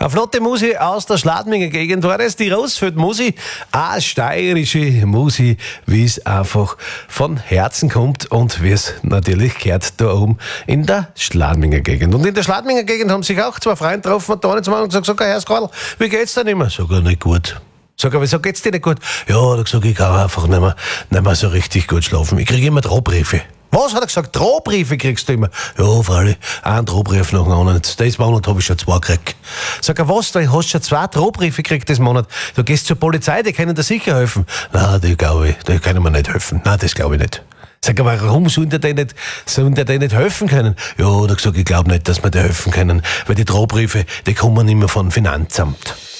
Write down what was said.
Eine flotte Musi aus der Schladminger Gegend war das, die Rosfeld Musi, eine steirische Musi, wie es einfach von Herzen kommt und wie es natürlich gehört da oben in der Schladminger Gegend. Und in der Schladminger Gegend haben sich auch zwei Freunde getroffen und da eine zum anderen gesagt, sag, Herr Skradl, wie geht's denn immer? Sag, nicht gut. Sag, aber wieso geht's dir nicht gut? Ja, da sag ich, kann einfach nicht mehr so richtig gut schlafen. Ich kriege immer Drohbriefe. Was, hat er gesagt? Drohbriefe kriegst du immer? Ja, freilich. Einen Drohbrief nach dem anderen. Diesen Monat habe ich schon 2 gekriegt. Sag er, was? Du hast schon 2 Drohbriefe gekriegt diesen Monat. Du gehst zur Polizei, die können dir sicher helfen. Nein, die können mir nicht helfen. Nein, das glaube ich nicht. Sag er, warum sollen die nicht helfen können? Ja, da gesagt, ich glaube nicht, dass wir dir helfen können, weil die Drohbriefe, die kommen immer vom Finanzamt.